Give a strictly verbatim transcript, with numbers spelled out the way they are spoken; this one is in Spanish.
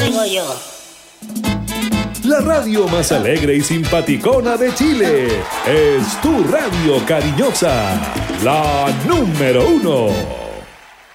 digo yo. La radio más alegre y simpaticona de Chile es tu radio cariñosa, la número uno.